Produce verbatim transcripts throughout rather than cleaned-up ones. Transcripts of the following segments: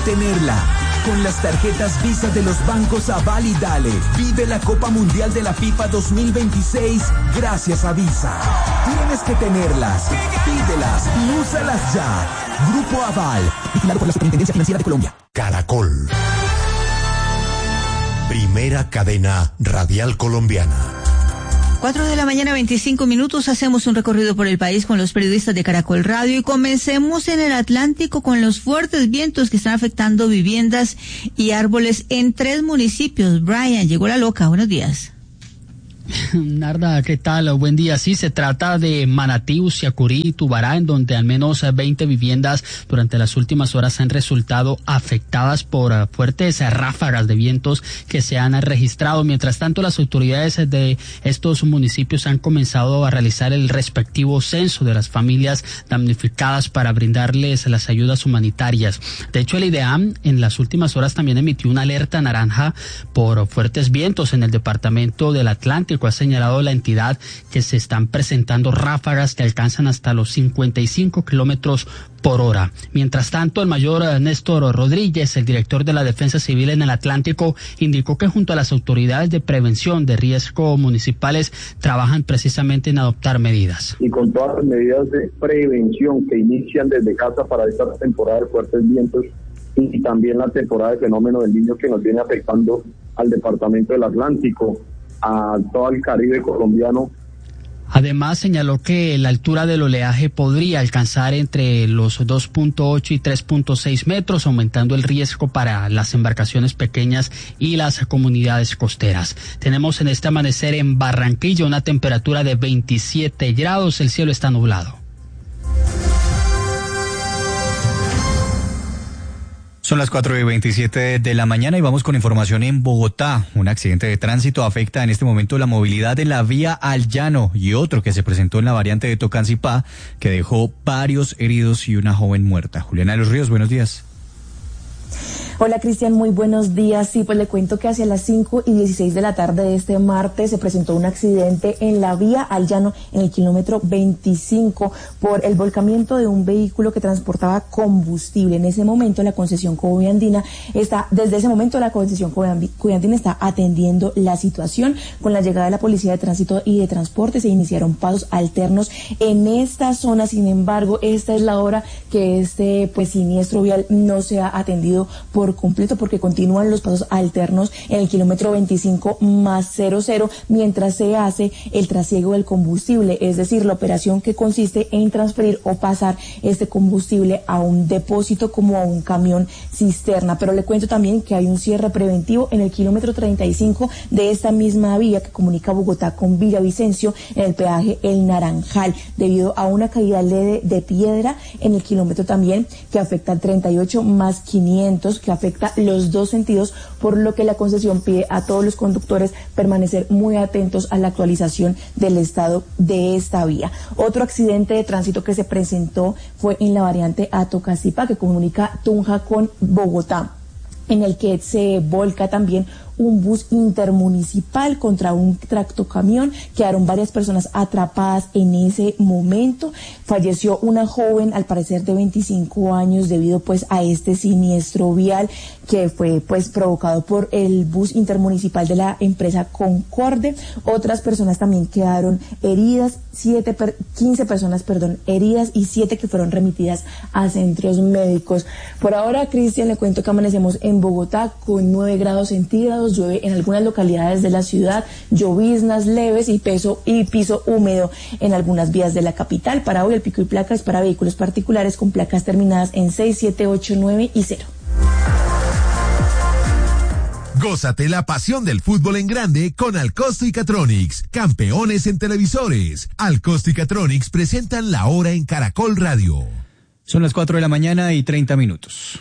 tenerla. Con las tarjetas Visa de los bancos Aval y Dale, vive la Copa Mundial de la FIFA dos mil veintiséis gracias a Visa. Tienes que tenerlas, pídelas y úsalas ya. Grupo Aval, vigilado por la Superintendencia Financiera de Colombia. Caracol. Primera cadena radial colombiana. Cuatro de la mañana, veinticinco minutos, hacemos un recorrido por el país con los periodistas de Caracol Radio y comencemos en el Atlántico con los fuertes vientos que están afectando viviendas y árboles en tres municipios. Brian, llegó la loca, buenos días. Narda, ¿qué tal? Buen día. Sí, se trata de Manatí, Uciacurí y Tubará, en donde al menos veinte viviendas durante las últimas horas han resultado afectadas por fuertes ráfagas de vientos que se han registrado. Mientras tanto, las autoridades de estos municipios han comenzado a realizar el respectivo censo de las familias damnificadas para brindarles las ayudas humanitarias. De hecho, el IDEAM en las últimas horas también emitió una alerta naranja por fuertes vientos en el departamento del Atlántico. Ha señalado la entidad que se están presentando ráfagas que alcanzan hasta los cincuenta y cinco kilómetros por hora. Mientras tanto, el mayor Néstor Rodríguez, el director de la Defensa Civil en el Atlántico, indicó que junto a las autoridades de prevención de riesgo municipales trabajan precisamente en adoptar medidas. Y con todas las medidas de prevención que inician desde casa para esta temporada de fuertes vientos y también la temporada de fenómeno del Niño que nos viene afectando al departamento del Atlántico, a todo el Caribe colombiano. Además, señaló que la altura del oleaje podría alcanzar entre los dos punto ocho y tres punto seis metros, aumentando el riesgo para las embarcaciones pequeñas y las comunidades costeras. Tenemos en este amanecer en Barranquilla una temperatura de veintisiete grados, el cielo está nublado. Son las cuatro y veintisiete de la mañana y vamos con información en Bogotá. Un accidente de tránsito afecta en este momento la movilidad en la vía al Llano y otro que se presentó en la variante de Tocancipá que dejó varios heridos y una joven muerta. Juliana de los Ríos, buenos días. Hola Cristian, muy buenos días. Sí, pues le cuento que hacia las cinco y dieciséis de la tarde de este martes se presentó un accidente en la vía al Llano en el kilómetro veinticinco por el volcamiento de un vehículo que transportaba combustible. En ese momento la concesión Coviandina está, desde ese momento la concesión Coviandina está atendiendo la situación. Con la llegada de la Policía de Tránsito y de Transporte se iniciaron pasos alternos en esta zona. Sin embargo, esta es la hora que este pues siniestro vial no se ha atendido por completo porque continúan los pasos alternos en el kilómetro veinticinco más cero cero mientras se hace el trasiego del combustible, es decir, la operación que consiste en transferir o pasar este combustible a un depósito como a un camión cisterna. Pero le cuento también que hay un cierre preventivo en el kilómetro treinta y cinco de esta misma vía que comunica Bogotá con Villavicencio en el peaje El Naranjal debido a una caída leve de piedra en el kilómetro también que afecta al treinta y ocho más quinientos que afecta los dos sentidos, por lo que la concesión pide a todos los conductores permanecer muy atentos a la actualización del estado de esta vía. Otro accidente de tránsito que se presentó fue en la variante Tocancipá que comunica Tunja con Bogotá, en el que se volca también un bus intermunicipal contra un tractocamión. Quedaron varias personas atrapadas en ese momento. Falleció una joven, al parecer de veinticinco años, debido pues a este siniestro vial que fue pues provocado por el bus intermunicipal de la empresa Concorde. Otras personas también quedaron heridas, siete, quince personas, perdón, heridas y siete que fueron remitidas a centros médicos. Por ahora, Cristian, le cuento que amanecemos en Bogotá con nueve grados centígrados. Llueve en algunas localidades de la ciudad, lloviznas leves y peso y piso húmedo en algunas vías de la capital. Para hoy el pico y placa es para vehículos particulares con placas terminadas en seis, siete, ocho, nueve y cero. Gózate la pasión del fútbol en grande con Alcosto y Catronics, campeones en televisores. Alcosto y Catronics presentan la hora en Caracol Radio. Son las cuatro de la mañana y treinta minutos.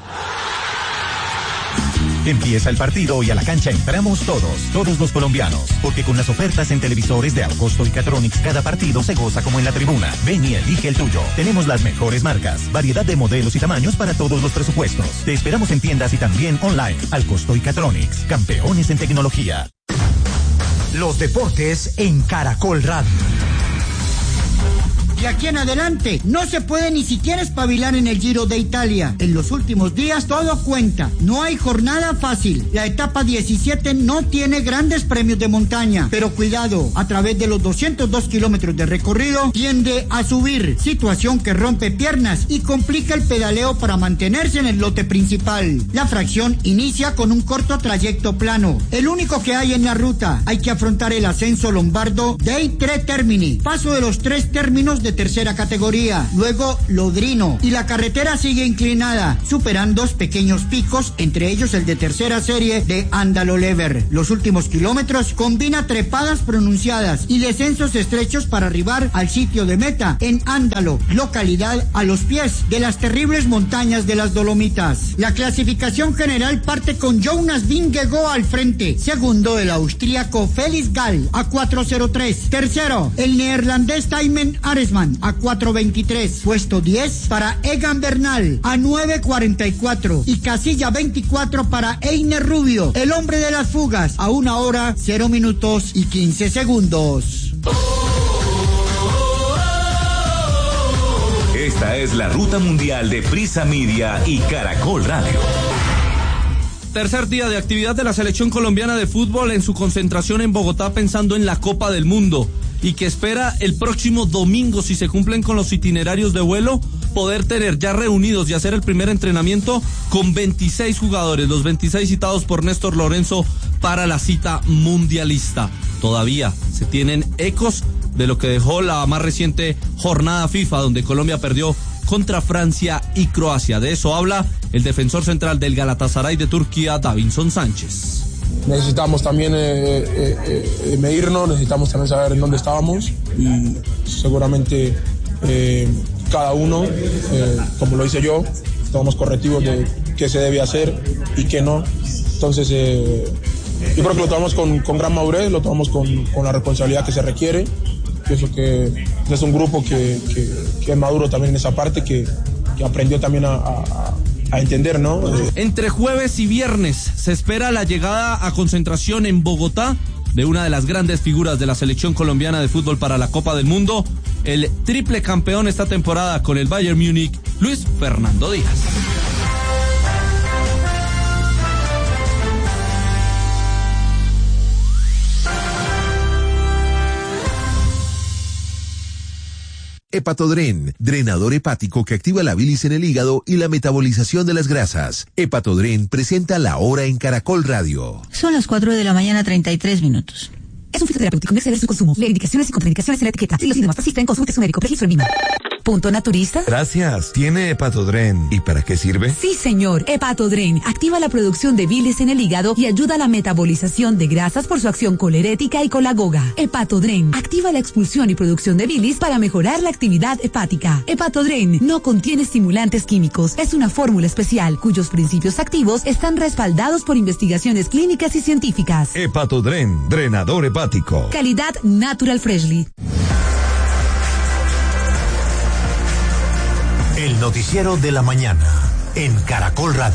Empieza el partido y a la cancha entramos todos, todos los colombianos, porque con las ofertas en televisores de Alcosto y Catronics cada partido se goza como en la tribuna. Ven y elige el tuyo. Tenemos las mejores marcas, variedad de modelos y tamaños para todos los presupuestos. Te esperamos en tiendas y también online. Alcosto y Catronics, campeones en tecnología. Los deportes en Caracol Radio. De aquí en adelante no se puede ni siquiera espabilar en el Giro de Italia. En los últimos días todo cuenta. No hay jornada fácil. La etapa diecisiete no tiene grandes premios de montaña. Pero cuidado, a través de los doscientos dos kilómetros de recorrido tiende a subir. Situación que rompe piernas y complica el pedaleo para mantenerse en el lote principal. La fracción inicia con un corto trayecto plano. El único que hay en la ruta. Hay que afrontar el ascenso lombardo dei tre termini. Paso de los tres términos de tercera categoría. Luego Lodrino. Y la carretera sigue inclinada, superando dos pequeños picos, entre ellos el de tercera serie de Andalo Lever. Los últimos kilómetros combina trepadas pronunciadas y descensos estrechos para arribar al sitio de meta en Andalo, localidad a los pies de las terribles montañas de las Dolomitas. La clasificación general parte con Jonas Vingegaard al frente, segundo el austríaco Felix Gall a cuatro cero tres, tercero el neerlandés Thymen Arensman a cuatro veintitrés, puesto diez para Egan Bernal a nueve cuarenta y cuatro y casilla veinticuatro para Einer Rubio, el hombre de las fugas, a una hora, cero minutos y quince segundos. Esta es la ruta mundial de Prisa Media y Caracol Radio. Tercer día de actividad de la selección colombiana de fútbol en su concentración en Bogotá pensando en la Copa del Mundo y que espera el próximo domingo, si se cumplen con los itinerarios de vuelo, poder tener ya reunidos y hacer el primer entrenamiento con veintiséis jugadores, los veintiséis citados por Néstor Lorenzo para la cita mundialista. Todavía se tienen ecos de lo que dejó la más reciente jornada FIFA, donde Colombia perdió contra Francia y Croacia. De eso habla el defensor central del Galatasaray de Turquía, Davinson Sánchez. Necesitamos también eh, eh, eh, medirnos, necesitamos también saber en dónde estábamos y seguramente eh, cada uno, eh, como lo hice yo, tomamos correctivos de qué se debe hacer y qué no. Entonces eh, yo creo que lo tomamos con, con gran madurez, lo tomamos con, con la responsabilidad que se requiere. Pienso que es un grupo que, que, que es maduro también en esa parte, que, que aprendió también a, a, a entender, ¿no? Entre jueves y viernes se espera la llegada a concentración en Bogotá de una de las grandes figuras de la selección colombiana de fútbol para la Copa del Mundo, el triple campeón esta temporada con el Bayern Múnich, Luis Fernando Díaz. Hepatodren, drenador hepático que activa la bilis en el hígado y la metabolización de las grasas. Hepatodren presenta La Hora en Caracol Radio. Son las cuatro de la mañana, treinta y tres minutos. Es un fitoterapéutico, no exceder su consumo. Lee indicaciones y contraindicaciones en la etiqueta. Si los síntomas persisten, consulte a su médico. Registro en Lima. Punto Naturista. Gracias. ¿Tiene Hepatodren? ¿Y para qué sirve? Sí, señor. Hepatodren activa la producción de bilis en el hígado y ayuda a la metabolización de grasas por su acción colerética y colagoga. Hepatodren activa la expulsión y producción de bilis para mejorar la actividad hepática. Hepatodren no contiene estimulantes químicos. Es una fórmula especial cuyos principios activos están respaldados por investigaciones clínicas y científicas. Hepatodren, drenador hepático. Calidad Natural Freshly. El noticiero de la mañana en Caracol Radio.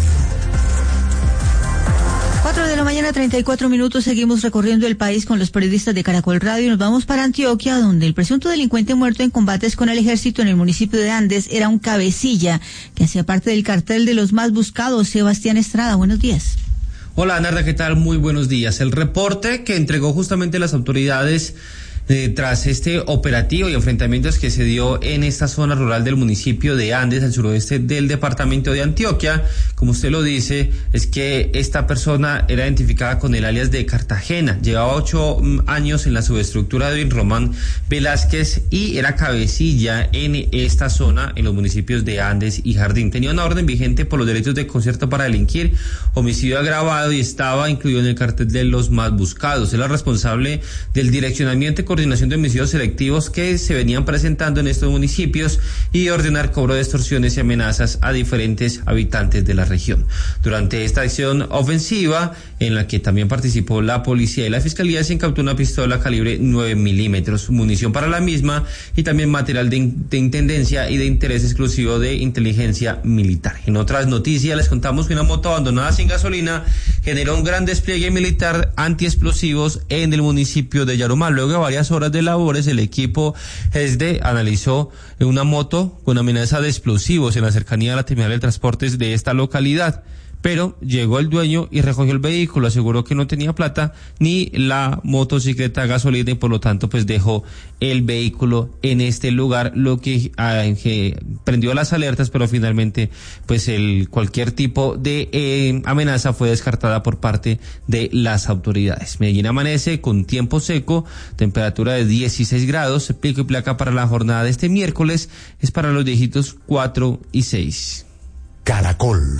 Cuatro de la mañana, treinta y cuatro minutos. Seguimos recorriendo el país con los periodistas de Caracol Radio y nos vamos para Antioquia, donde el presunto delincuente muerto en combates con el ejército en el municipio de Andes era un cabecilla que hacía parte del cartel de los más buscados. Sebastián Estrada, buenos días. Hola, Narda, ¿qué tal? Muy buenos días. El reporte que entregó justamente las autoridades Eh, tras este operativo y enfrentamientos que se dio en esta zona rural del municipio de Andes, al suroeste del departamento de Antioquia, como usted lo dice, es que esta persona era identificada con el alias de Cartagena, llevaba ocho mm, años en la subestructura de Román Velázquez y era cabecilla en esta zona, en los municipios de Andes y Jardín. Tenía una orden vigente por los delitos de concierto para delinquir, homicidio agravado y estaba incluido en el cartel de los más buscados. Era responsable del direccionamiento y coordinación de homicidios selectivos que se venían presentando en estos municipios y ordenar cobro de extorsiones y amenazas a diferentes habitantes de la región. Durante esta acción ofensiva, en la que también participó la policía y la fiscalía, se incautó una pistola calibre nueve milímetros, munición para la misma y también material de, in- de intendencia y de interés exclusivo de inteligencia militar. En otras noticias les contamos que una moto abandonada sin gasolina generó un gran despliegue militar antiexplosivos en el municipio de Yarumá, luego de varias primeras horas de labores, el equipo E S D analizó una moto con amenaza de explosivos en la cercanía de la terminal de transportes de esta localidad. Pero llegó el dueño y recogió el vehículo, aseguró que no tenía plata ni la motocicleta a gasolina y por lo tanto pues dejó el vehículo en este lugar, lo que, ah, que prendió las alertas, pero finalmente pues el cualquier tipo de eh, amenaza fue descartada por parte de las autoridades. Medellín amanece con tiempo seco, temperatura de dieciséis grados, pico y placa para la jornada de este miércoles es para los dígitos cuatro y seis. Caracol.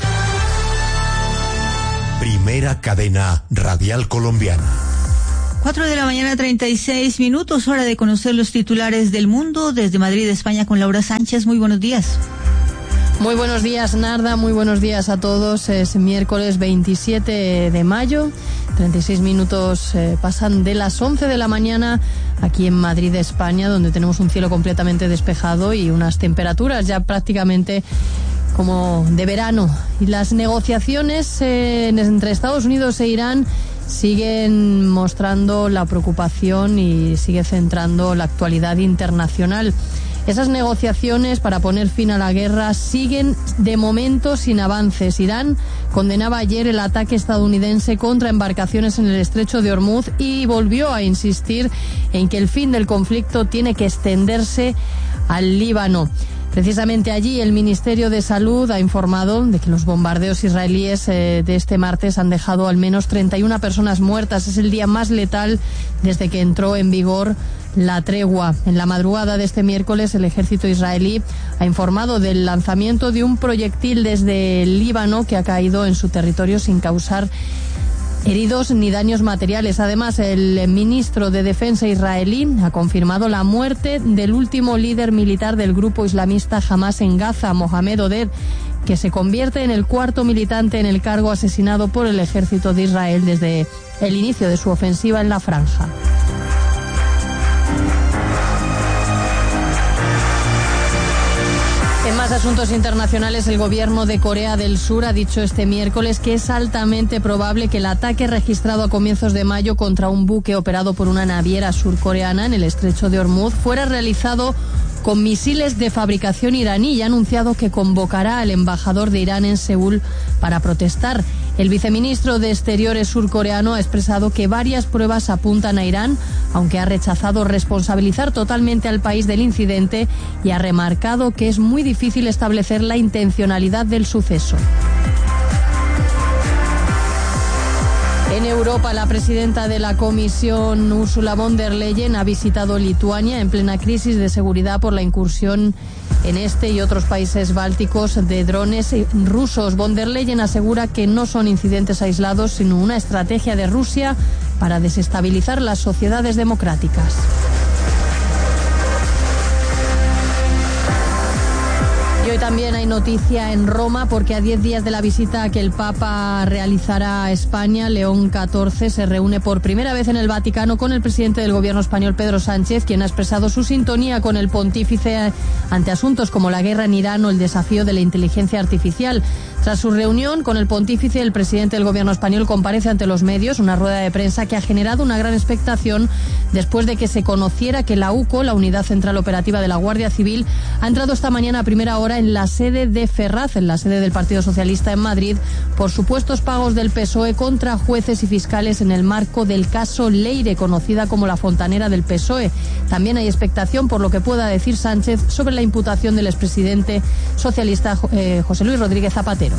Primera cadena radial colombiana. Cuatro de la mañana, treinta y seis minutos, hora de conocer los titulares del mundo. Desde Madrid, España, con Laura Sánchez. Muy buenos días. Muy buenos días, Narda. Muy buenos días a todos. Es miércoles veintisiete de mayo. treinta y seis minutos eh, pasan de las once de la mañana aquí en Madrid, España, donde tenemos un cielo completamente despejado y unas temperaturas ya prácticamente como de verano. Y las negociaciones eh, entre Estados Unidos e Irán siguen mostrando la preocupación y sigue centrando la actualidad internacional. Esas negociaciones para poner fin a la guerra siguen de momento sin avances. Irán condenaba ayer el ataque estadounidense contra embarcaciones en el estrecho de Hormuz y volvió a insistir en que el fin del conflicto tiene que extenderse al Líbano. Precisamente allí el Ministerio de Salud ha informado de que los bombardeos israelíes eh, de este martes han dejado al menos treinta y una personas muertas. Es el día más letal desde que entró en vigor la tregua. En la madrugada de este miércoles el ejército israelí ha informado del lanzamiento de un proyectil desde el Líbano que ha caído en su territorio sin causar heridos ni daños materiales. Además, el ministro de Defensa israelí ha confirmado la muerte del último líder militar del grupo islamista Hamas en Gaza, Mohamed Oded, que se convierte en el cuarto militante en el cargo asesinado por el ejército de Israel desde el inicio de su ofensiva en la franja. En más asuntos internacionales, el gobierno de Corea del Sur ha dicho este miércoles que es altamente probable que el ataque registrado a comienzos de mayo contra un buque operado por una naviera surcoreana en el estrecho de Hormuz fuera realizado con misiles de fabricación iraní y ha anunciado que convocará al embajador de Irán en Seúl para protestar. El viceministro de Exteriores surcoreano ha expresado que varias pruebas apuntan a Irán, aunque ha rechazado responsabilizar totalmente al país del incidente y ha remarcado que es muy difícil establecer la intencionalidad del suceso. En Europa, la presidenta de la Comisión, Ursula von der Leyen, ha visitado Lituania en plena crisis de seguridad por la incursión en este y otros países bálticos de drones rusos. Von der Leyen asegura que no son incidentes aislados, sino una estrategia de Rusia para desestabilizar las sociedades democráticas. Y hoy también hay noticia en Roma porque a diez días de la visita que el Papa realizará a España, León catorce se reúne por primera vez en el Vaticano con el presidente del gobierno español, Pedro Sánchez, quien ha expresado su sintonía con el pontífice ante asuntos como la guerra en Irán o el desafío de la inteligencia artificial. Tras su reunión con el pontífice, el presidente del gobierno español comparece ante los medios, una rueda de prensa que ha generado una gran expectación después de que se conociera que la U C O, la Unidad Central Operativa de la Guardia Civil, ha entrado esta mañana a primera hora en la sede de Ferraz, en la sede del Partido Socialista en Madrid, por supuestos pagos del P S O E contra jueces y fiscales en el marco del caso Leire, conocida como la fontanera del P S O E. También hay expectación por lo que pueda decir Sánchez sobre la imputación del expresidente socialista eh, José Luis Rodríguez Zapatero.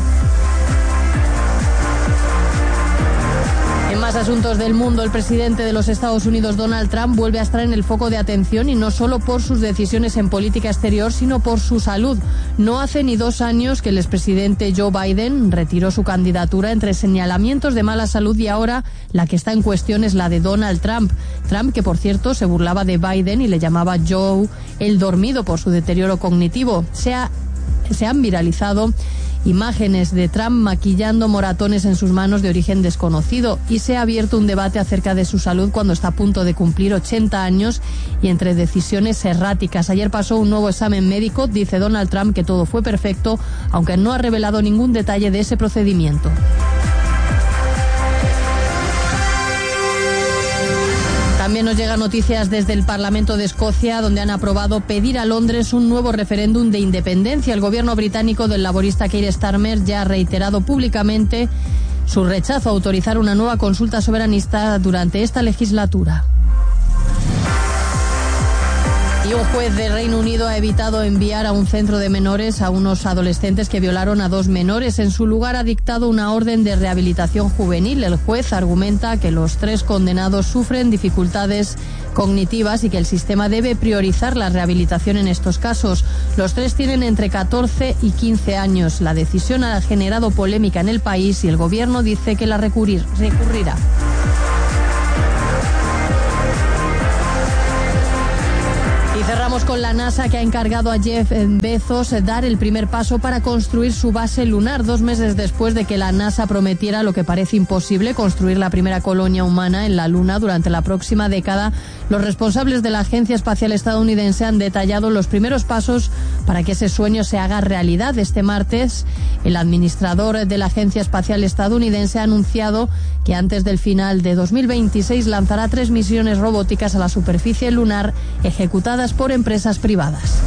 En más asuntos del mundo, el presidente de los Estados Unidos, Donald Trump, vuelve a estar en el foco de atención y no solo por sus decisiones en política exterior, sino por su salud. No hace ni dos años que el expresidente Joe Biden retiró su candidatura entre señalamientos de mala salud y ahora la que está en cuestión es la de Donald Trump. Trump, que por cierto se burlaba de Biden y le llamaba Joe el dormido por su deterioro cognitivo. Se, ha, se han viralizado imágenes de Trump maquillando moratones en sus manos de origen desconocido y se ha abierto un debate acerca de su salud cuando está a punto de cumplir ochenta años y entre decisiones erráticas. Ayer pasó un nuevo examen médico, dice Donald Trump que todo fue perfecto, aunque no ha revelado ningún detalle de ese procedimiento. También nos llegan noticias desde el Parlamento de Escocia, donde han aprobado pedir a Londres un nuevo referéndum de independencia. El gobierno británico del laborista Keir Starmer ya ha reiterado públicamente su rechazo a autorizar una nueva consulta soberanista durante esta legislatura. Y un juez de Reino Unido ha evitado enviar a un centro de menores a unos adolescentes que violaron a dos menores. En su lugar ha dictado una orden de rehabilitación juvenil. El juez argumenta que los tres condenados sufren dificultades cognitivas y que el sistema debe priorizar la rehabilitación en estos casos. Los tres tienen entre catorce y quince años. La decisión ha generado polémica en el país y el gobierno dice que la recurrir, recurrirá. Y cerramos con la NASA, que ha encargado a Jeff Bezos dar el primer paso para construir su base lunar, dos meses después de que la NASA prometiera lo que parece imposible, construir la primera colonia humana en la Luna durante la próxima década. Los responsables de la Agencia Espacial Estadounidense han detallado los primeros pasos para que ese sueño se haga realidad. Este martes, el administrador de la Agencia Espacial Estadounidense ha anunciado que antes del final de dos mil veintiséis lanzará tres misiones robóticas a la superficie lunar ejecutadas por empresas privadas.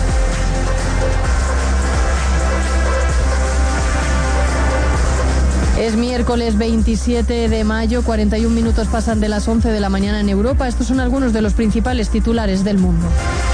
Es miércoles veintisiete de mayo, cuarenta y un minutos pasan de las once de la mañana en Europa. Estos son algunos de los principales titulares del mundo.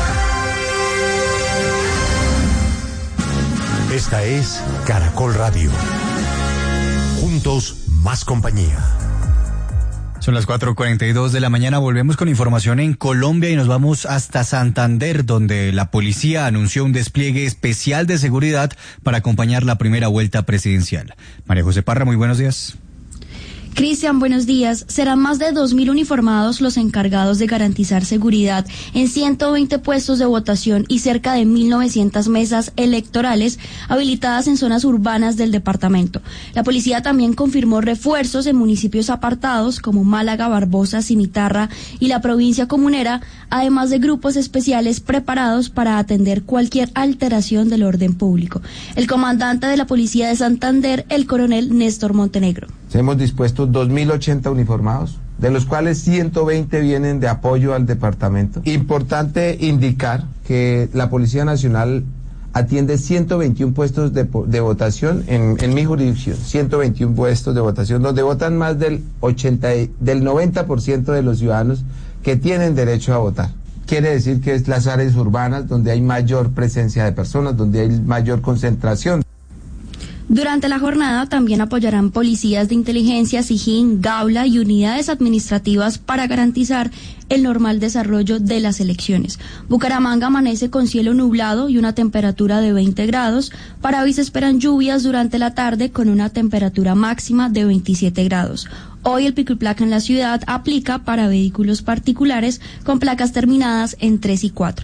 Esta es Caracol Radio. Juntos, más compañía. Son las cuatro cuarenta y dos de la mañana, volvemos con información en Colombia y nos vamos hasta Santander, donde la policía anunció un despliegue especial de seguridad para acompañar la primera vuelta presidencial. María José Parra, muy buenos días. Cristian, buenos días. Serán más de dos mil uniformados los encargados de garantizar seguridad en ciento veinte puestos de votación y cerca de mil novecientas mesas electorales habilitadas en zonas urbanas del departamento. La policía también confirmó refuerzos en municipios apartados como Málaga, Barbosa, Cimitarra y la provincia comunera, además de grupos especiales preparados para atender cualquier alteración del orden público. El comandante de la policía de Santander, el coronel Néstor Montenegro. Hemos dispuesto dos mil ochenta uniformados, de los cuales ciento veinte vienen de apoyo al departamento. Importante indicar que la Policía Nacional atiende ciento veintiún puestos de, de votación en, en mi jurisdicción, ciento veintiún puestos de votación, donde votan más del ochenta, del noventa por ciento de los ciudadanos que tienen derecho a votar. Quiere decir que es las áreas urbanas donde hay mayor presencia de personas, donde hay mayor concentración. Durante la jornada también apoyarán policías de inteligencia, SIJIN, Gaula y unidades administrativas para garantizar el normal desarrollo de las elecciones. Bucaramanga amanece con cielo nublado y una temperatura de veinte grados. Para hoy se esperan lluvias durante la tarde con una temperatura máxima de veintisiete grados. Hoy el pico y placa en la ciudad aplica para vehículos particulares con placas terminadas en tres y cuatro.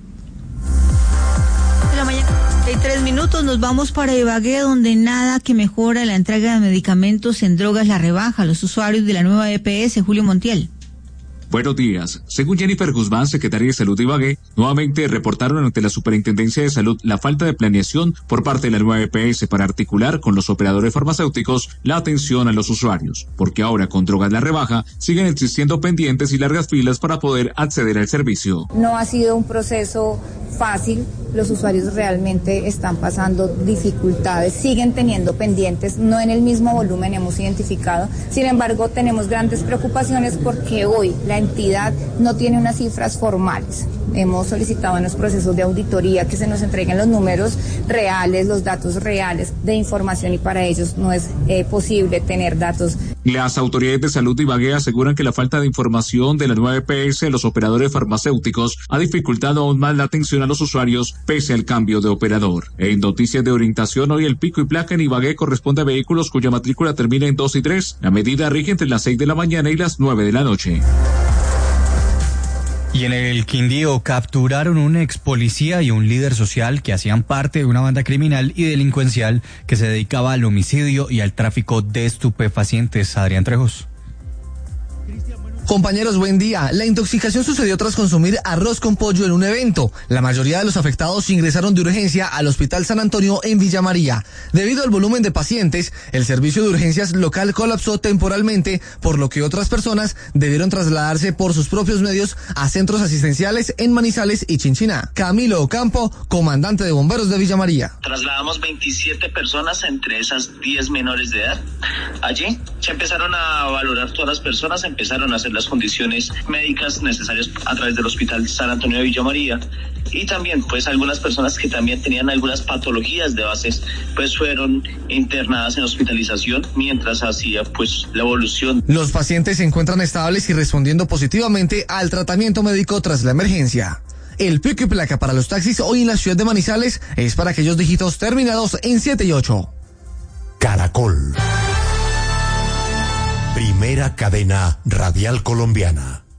De la mañana. En tres minutos nos vamos para Ibagué, donde nada que mejora la entrega de medicamentos en drogas la rebaja a los usuarios de la nueva E P S. Julio Montiel. Buenos días. Según Jennifer Guzmán, secretaria de Salud de Ibagué, nuevamente reportaron ante la Superintendencia de Salud la falta de planeación por parte de la nueva E P S para articular con los operadores farmacéuticos la atención a los usuarios, porque ahora con drogas la rebaja siguen existiendo pendientes y largas filas para poder acceder al servicio. No ha sido un proceso fácil, los usuarios realmente están pasando dificultades, siguen teniendo pendientes, no en el mismo volumen hemos identificado, sin embargo tenemos grandes preocupaciones porque hoy la entidad no tiene unas cifras formales. Hemos solicitado en los procesos de auditoría que se nos entreguen los números reales, los datos reales de información y para ellos no es eh, posible tener datos. Las autoridades de salud de Ibagué aseguran que la falta de información de la nueva E P S de los operadores farmacéuticos ha dificultado aún más la atención a los usuarios pese al cambio de operador. En noticias de orientación, hoy el pico y placa en Ibagué corresponde a vehículos cuya matrícula termina en dos y tres. La medida rige entre las seis de la mañana y las nueve de la noche. Y en el Quindío capturaron un ex policía y un líder social que hacían parte de una banda criminal y delincuencial que se dedicaba al homicidio y al tráfico de estupefacientes. Adrián Trejos. Compañeros, buen día. La intoxicación sucedió tras consumir arroz con pollo en un evento. La mayoría de los afectados ingresaron de urgencia al Hospital San Antonio en Villa María. Debido al volumen de pacientes, el servicio de urgencias local colapsó temporalmente, por lo que otras personas debieron trasladarse por sus propios medios a centros asistenciales en Manizales y Chinchiná. Camilo Ocampo, comandante de bomberos de Villa María. Trasladamos veintisiete personas, entre esas diez menores de edad. Allí se empezaron a valorar todas las personas, empezaron a hacer las condiciones médicas necesarias a través del Hospital San Antonio de Villa María, y también pues algunas personas que también tenían algunas patologías de bases pues fueron internadas en hospitalización mientras hacía pues la evolución. Los pacientes se encuentran estables y respondiendo positivamente al tratamiento médico tras la emergencia. El pico y placa para los taxis hoy en la ciudad de Manizales es para aquellos dígitos terminados en siete y ocho. Caracol. Primera cadena radial colombiana.